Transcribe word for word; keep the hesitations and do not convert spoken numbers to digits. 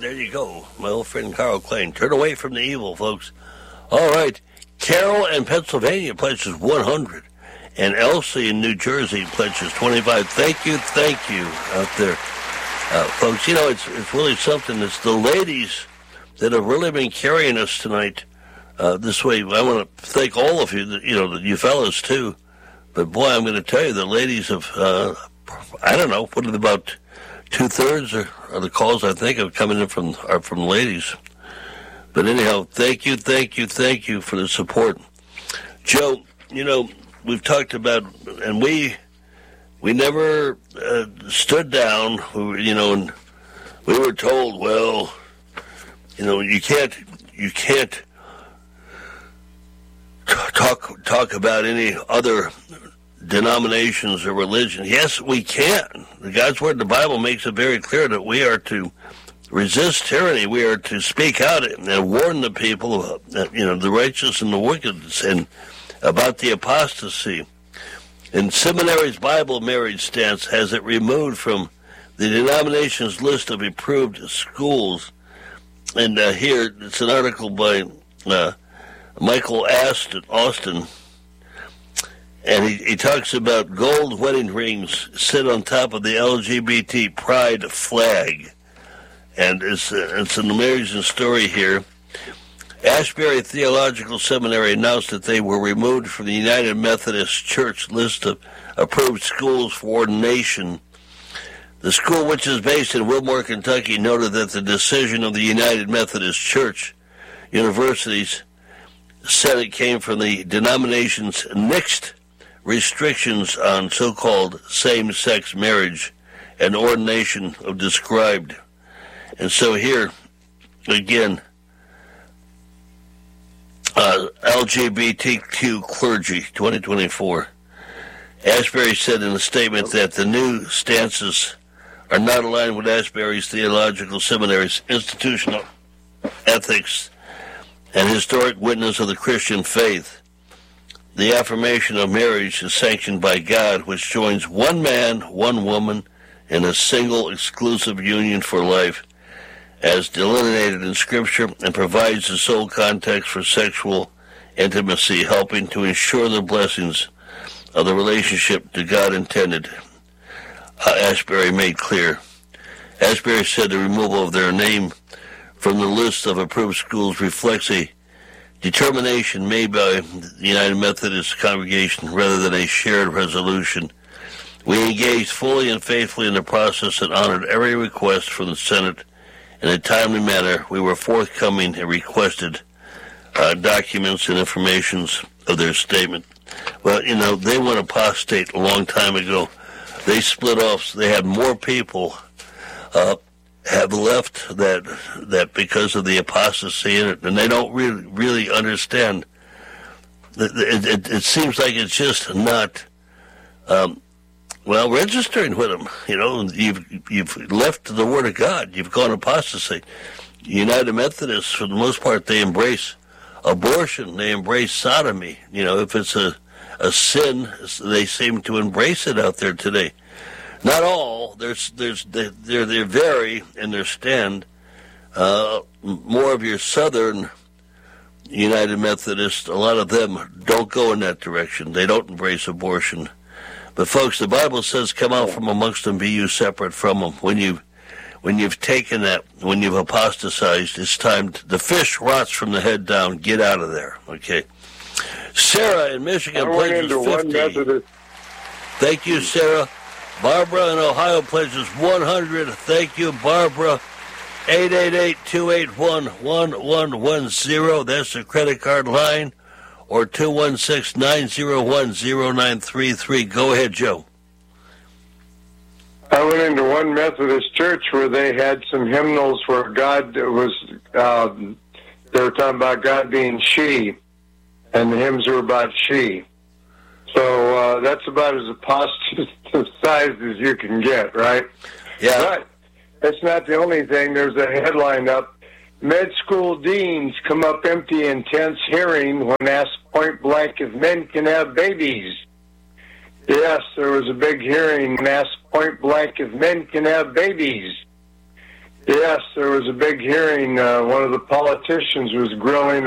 there you go. My old friend Carl Klein. Turn away from the evil, folks. All right. Carol in Pennsylvania pledges one hundred. And Elsie in New Jersey pledges twenty-five. Thank you, thank you out there. Uh, folks, you know, it's it's really something. It's the ladies that have really been carrying us tonight uh, this way. I want to thank all of you, that, you know, you fellas too. But boy, I'm going to tell you, the ladies have, uh, I don't know, what are about two-thirds of the calls, I think, are coming in from, are from ladies. But anyhow, thank you, thank you, thank you for the support. Joe, you know, we've talked about, and we we never uh, stood down, we were, you know, and we were told, well, you know, you can't, you can't talk talk about any other denominations or religion. Yes, we can. God's Word in the Bible makes it very clear that we are to resist tyranny. We are to speak out and warn the people, uh, you know, the righteous and the wicked, and about the apostasy. And Seminary's Bible marriage stance has it removed from the denomination's list of approved schools. And uh, here, it's an article by uh, Michael Aston, Austin, and he, he talks about gold wedding rings sit on top of the L G B T pride flag. And it's, uh, it's an amazing story here. Ashbury Theological Seminary announced that they were removed from the United Methodist Church list of approved schools for ordination. The school, which is based in Wilmore, Kentucky, noted that the decision of the United Methodist Church University's Senate came from the denomination's nixed restrictions on so-called same-sex marriage and ordination of described. And so here, again, uh, L G B T Q clergy, twenty twenty-four. Ashbury said in a statement that the new stances are not aligned with Ashbury's Theological Seminary's institutional ethics and historic witness of the Christian faith. The affirmation of marriage is sanctioned by God, which joins one man, one woman, in a single exclusive union for life, as delineated in Scripture, and provides the sole context for sexual intimacy, helping to ensure the blessings of the relationship that God intended. Uh, Ashbury made clear. Ashbury said the removal of their name from the list of approved schools reflects a determination made by the United Methodist congregation rather than a shared resolution. We engaged fully and faithfully in the process and honored every request from the Senate in a timely manner. We were forthcoming and requested uh, documents and informations of their statement. Well, you know, they went apostate a long time ago. They split off. So they had more people uh, have left that that because of the apostasy in it, and they don't really really understand. It, it, it seems like it's just not. Um, Well, registering with them, you know, you've you've left the Word of God. You've gone apostasy. United Methodists, for the most part, they embrace abortion. They embrace sodomy. You know, if it's a, a sin, they seem to embrace it out there today. Not all. There's there's they they they vary in their stand. Uh, more of your Southern United Methodists, a lot of them don't go in that direction. They don't embrace abortion. But folks, the Bible says, "Come out from amongst them, be you separate from them." When you, when you've taken that, when you've apostatized, it's time. To, the fish rots from the head down. Get out of there. Okay. Sarah in Michigan pledges fifty. Thank you, Sarah. Barbara in Ohio pledges one hundred. Thank you, Barbara. eight eight eight, two eight one, one one one zero. That's the credit card line. Or two one six, nine zero one, zero nine three three. Go ahead, Joe. I went into one Methodist church where they had some hymnals where God was, uh, they were talking about God being she, and the hymns were about she. So uh, that's about as apostatized as you can get, right? Yeah. But that's not the only thing. There's a headline up. Med school deans come up empty in tense hearing when asked point blank if men can have babies. Yes, there was a big hearing when asked point blank if men can have babies. Yes, there was a big hearing. Uh, one of the politicians was grilling